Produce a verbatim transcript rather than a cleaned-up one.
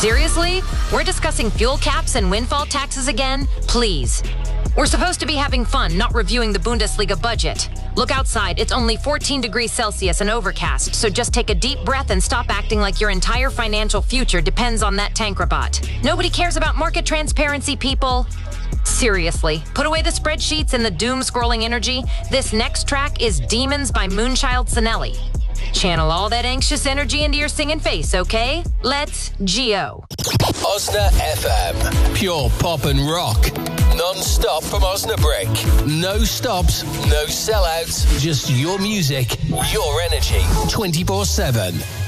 Seriously? We're discussing fuel caps and windfall taxes again? Please. We're supposed to be having fun, not reviewing the Bundesliga budget. Look outside, it's only fourteen degrees Celsius and overcast, so just take a deep breath and stop acting like your entire financial future depends on that tank robot. Nobody cares about market transparency, people. Seriously, put away the spreadsheets and the doom-scrolling energy. This next track is Demons by Moonchild Sonelli. Channel all that anxious energy into your singing face, okay? Let's G-O. Osna F M. Pure pop and rock. Non-stop from Osnabrück. No stops, no sellouts. Just your music, your energy. twenty-four seven.